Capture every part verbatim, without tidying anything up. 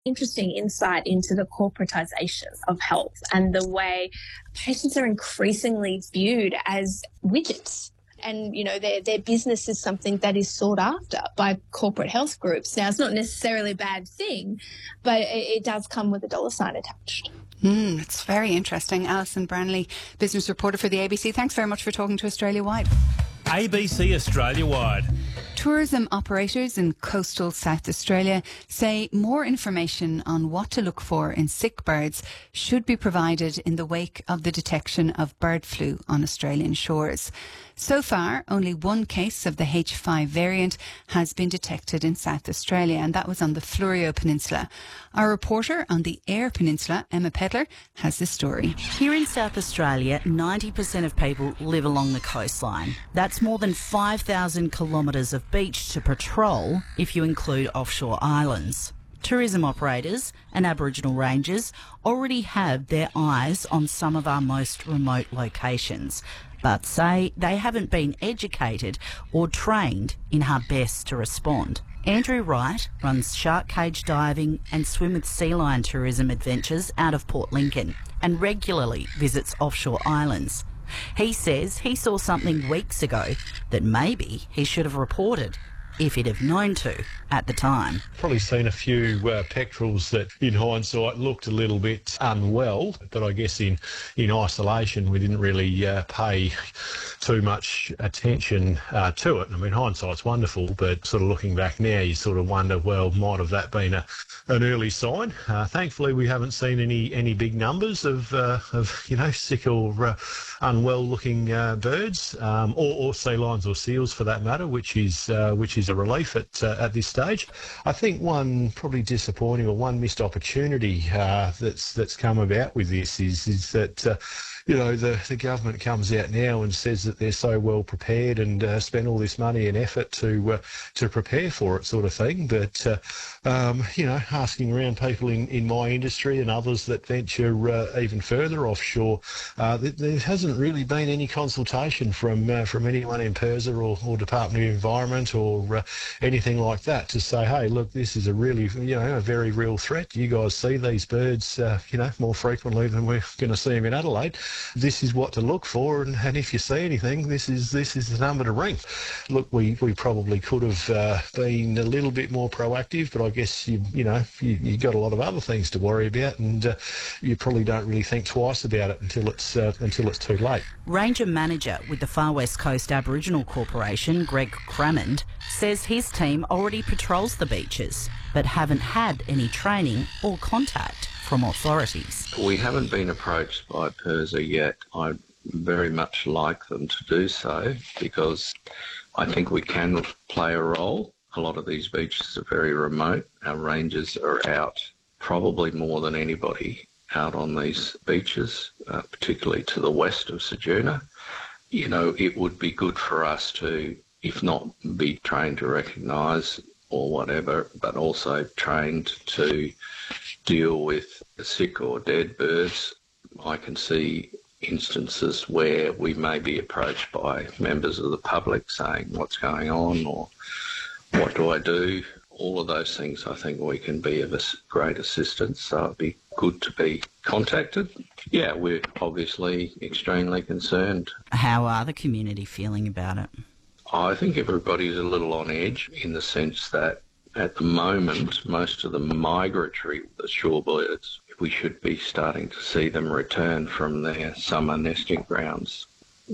interesting insight into the corporatisation of health and the way patients are increasingly viewed as widgets. And, you know, their, their business is something that is sought after by corporate health groups. Now, it's not necessarily a bad thing, but it, it does come with a dollar sign attached. Mm, it's very interesting. Alison Brownlee, business reporter for the A B C. Thanks very much for talking to Australia Wide. A B C Australia Wide. Tourism operators in coastal South Australia say more information on what to look for in sick birds should be provided in the wake of the detection of bird flu on Australian shores. So far, only one case of the H five variant has been detected in South Australia, and that was on the Fleurieu Peninsula. Our reporter on the Eyre Peninsula, Emma Pedler, has the story. Here in South Australia, ninety percent of people live along the coastline. That's more than five thousand kilometres of beach to patrol if you include offshore islands. Tourism operators and Aboriginal rangers already have their eyes on some of our most remote locations, but say they haven't been educated or trained in how best to respond. Andrew Wright runs shark cage diving and swim with sea lion tourism adventures out of Port Lincoln and regularly visits offshore islands. He says he saw something weeks ago that maybe he should have reported if he'd have known to at the time. Probably seen a few uh, pectorals that in hindsight looked a little bit unwell, but I guess in, in isolation we didn't really uh, pay too much attention uh, to it. I mean, hindsight's wonderful, but sort of looking back now you sort of wonder, well, might have that been a, an early sign? Uh, thankfully we haven't seen any, any big numbers of, uh, of you know, sick or uh, unwell looking uh, birds, um, or, or sea lions or seals for that matter, which is, uh, which is a relief at uh, at this stage. I think one probably disappointing or one missed opportunity uh, that's that's come about with this is is that uh, you know the the government comes out now and says that they're so well prepared and uh, spend all this money and effort to uh, to prepare for it, sort of thing. But uh, um, you know, asking around people in, in my industry and others that venture uh, even further offshore, uh, th- there hasn't really been any consultation from uh, from anyone in PIRSA or, or Department of Environment or uh, anything like that to say, hey, look, this is a really, you know, a very real threat. You guys see these birds, uh, you know, more frequently than we're going to see them in Adelaide. This is what to look for, and, and if you see anything, this is this is the number to ring. Look, we, we probably could have uh, been a little bit more proactive, but I guess you you know you you got a lot of other things to worry about, and uh, you probably don't really think twice about it until it's uh, until it's too late. Ranger manager with the Far West Coast Aboriginal Corporation, Greg Crammond, says his team already patrols the beaches but haven't had any training or contact from authorities. We haven't been approached by PIRSA yet. I'd very much like them to do so because I think we can play a role. A lot of these beaches are very remote. Our rangers are out probably more than anybody out on these beaches, uh, particularly to the west of Ceduna. You know, it would be good for us to, if not be trained to recognise or whatever, but also trained to deal with sick or dead birds. I can see instances where we may be approached by members of the public saying, what's going on, or what do I do? All of those things I think we can be of a great assistance, so it'd be good to be contacted. Yeah, we're obviously extremely concerned. How are the community feeling about it? I think everybody's a little on edge in the sense that at the moment, most of the migratory the shorebirds, we should be starting to see them return from their summer nesting grounds.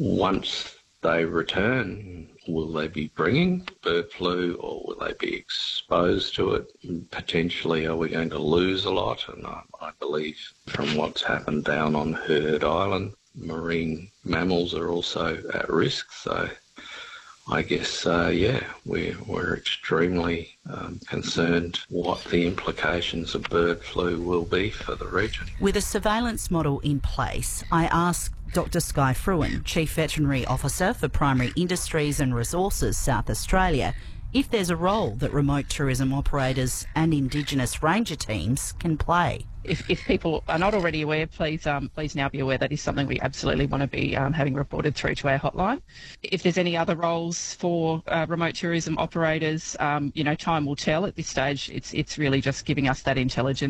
Once they return, will they be bringing bird flu or will they be exposed to it? Potentially, are we going to lose a lot? And I, I believe from what's happened down on Herd Island, marine mammals are also at risk. So I guess, uh, yeah, we're, we're extremely um, concerned what the implications of bird flu will be for the region. With a surveillance model in place, I asked Doctor Skye Fruin, Chief Veterinary Officer for Primary Industries and Resources South Australia, if there's a role that remote tourism operators and Indigenous ranger teams can play. If, if people are not already aware, please um, please now be aware that is something we absolutely want to be um, having reported through to our hotline. If there's any other roles for uh, remote tourism operators, um, you know, time will tell. At this stage, it's it's really just giving us that intelligence.